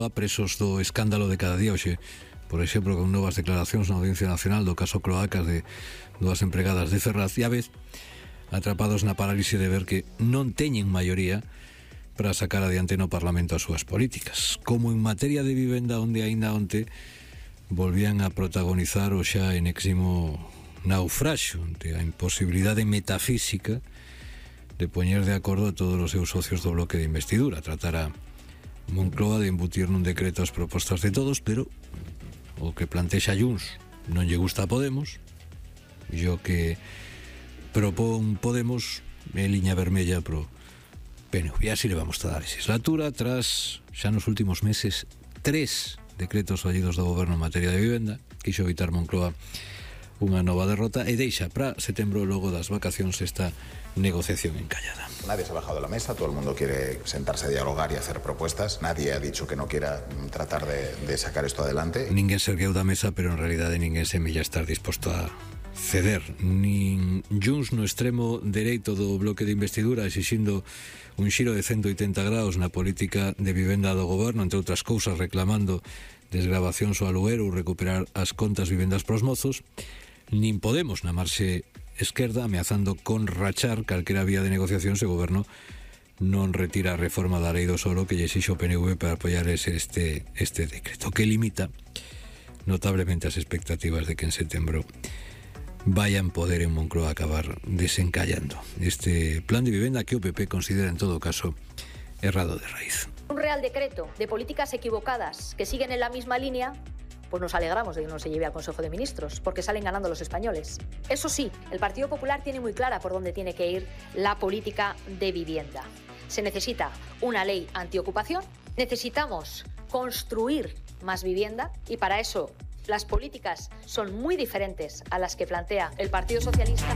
Presos do escándalo de cada día hoxe, por exemplo, con novas declaracións na Audiencia Nacional do caso Cloacas de dúas empregadas de Ferraz, e a vez atrapados na parálise de ver que non teñen maioría para sacar adiante no Parlamento as súas políticas. Como en materia de vivenda, onde aínda onte volvían a protagonizar o xa eneximo naufraxo ante a imposibilidade metafísica de poñer de acordo a todos os seus socios do bloque de investidura, tratar a Moncloa de embutir nun decreto as propostas de todos, pero o que plantexa Junts non lle gusta a Podemos, e o que propón Podemos é liña vermella pro PNV. E así le vamos a dar a legislatura tras, xa nos últimos meses, 3 decretos fallidos do goberno en materia de vivenda. Quixo evitar Moncloa unha nova derrota e deixa para setembro, logo das vacacións, esta negociación encallada. Nadie se ha bajado de la mesa, todo el mundo quiere sentarse a dialogar y hacer propuestas. Nadie ha dicho que no quiera tratar de sacar esto adelante. Ninguén se ergueu da mesa, pero en realidade ninguén semella estar disposto a ceder. Nin Junts no extremo dereito do bloque de investidura exixindo un xiro de 180 graus na política de vivenda do goberno, entre outras cousas reclamando desgravacións ao aluguer ou recuperar as contas vivendas pros mozos, nin Podemos na marxe esquerda ameazando con rachar calquera vía de negociación se o goberno non retira a reforma da lei do solo que lle exixo o PNV para apoiar este decreto, que limita notablemente as expectativas de que en setembro vayan poder en Moncloa acabar desencallando este plan de vivenda que o PP considera en todo caso errado de raíz. Un real decreto de políticas equivocadas que siguen en la misma línea, pues nos alegramos de que no se lleve al Consejo de Ministros, porque salen ganando los españoles. Eso sí, el Partido Popular tiene muy clara por dónde tiene que ir la política de vivienda. Se necesita una ley antiocupación, necesitamos construir más vivienda y para eso las políticas son muy diferentes a las que plantea el Partido Socialista.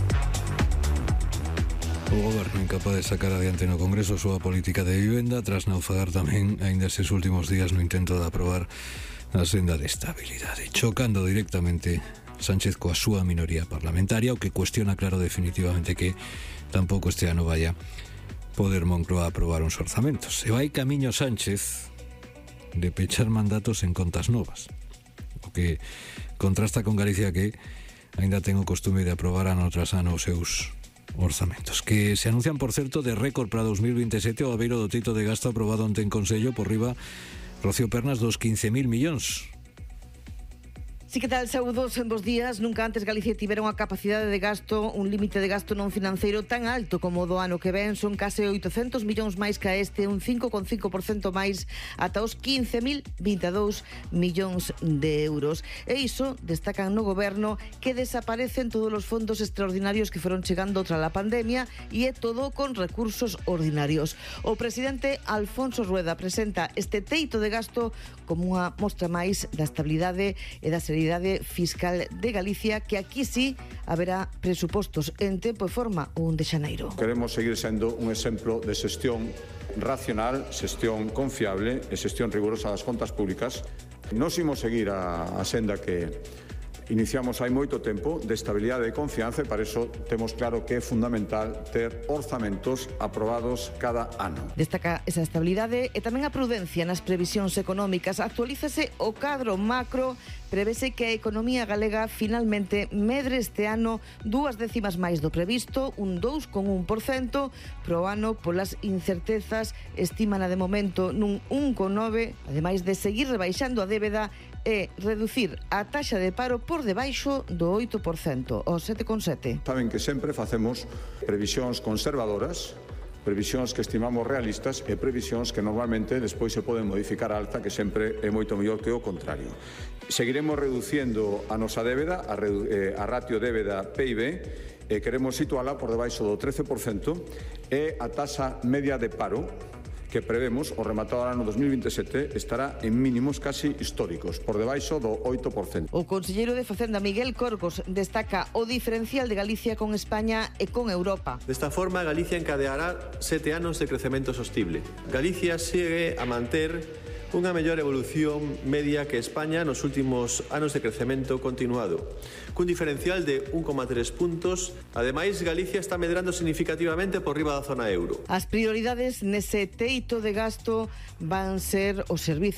O goberno incapaz de sacar adiante no Congreso a súa política de vivenda tras naufragar tamén, aínda estes últimos días, no intento de aprobar a senda de estabilidade, chocando directamente Sánchez coa súa minoría parlamentaria, o que cuestiona claro definitivamente que tampouco este ano vaya poder Moncloa aprobar uns orzamentos. Se vai camiño Sánchez de pechar mandatos en contas novas, o que contrasta con Galicia, que aínda ten o costume de aprobar ano tras ano os seus orzamentos, que se anuncian, por certo, de récord para 2027 o abeiro do teito de gasto aprobado onte en Consello por riba Rocío Pernas dos 15.000 millóns. Sí, que tal, saúdos, en bos días. Nunca antes Galicia tivera unha capacidade de gasto, un límite de gasto non financeiro tan alto como o do ano que ven. Son case 800 millóns máis que este, un 5,5% máis, ata os 15.022 millóns de euros. E iso destacan no goberno que desaparecen todos os fondos extraordinarios que foron chegando tras a pandemia, e é todo con recursos ordinarios. O presidente Alfonso Rueda presenta este teito de gasto como unha mostra máis da estabilidade e da seriedade fiscal de Galicia, que aquí sí haberá presupostos en tempo e forma o 1 de xaneiro. Queremos seguir sendo un exemplo de xestión racional, xestión confiable e xestión rigurosa das contas públicas. Nos imos seguir a senda que iniciamos hai moito tempo de estabilidade e confianza, e para iso temos claro que é fundamental ter orzamentos aprobados cada ano. Destaca esa estabilidade e tamén a prudencia nas previsións económicas. Actualízase o cadro macro, prevese que a economía galega finalmente medre este ano 2 décimas máis do previsto, un 2,1%, pro ano polas incertezas estimana de momento nun 1,9%, ademais de seguir rebaixando a débeda e reducir a taxa de paro por debaixo do 8%, o 7,7%. Saben que sempre facemos previsións conservadoras, previsións que estimamos realistas e previsións que normalmente despois se poden modificar a alta, que sempre é moito mellor que o contrario. Seguiremos reducindo a nosa débeda, a ratio débeda PIB, e queremos situala por debaixo do 13%, e a taxa media de paro que prevemos o rematado ano 2027 estará en mínimos casi históricos, por debaixo do 8%. O conselleiro de Facenda, Miguel Corcos, destaca o diferencial de Galicia con España e con Europa. Desta forma, Galicia encadeará 7 anos de crecemento sostible. Galicia sigue a manter unha mellor evolución media que España nos últimos anos de crecemento continuado, cun diferencial de 1,3 puntos. Ademais, Galicia está medrando significativamente por riba da zona euro. As prioridades nese teito de gasto van ser os servizos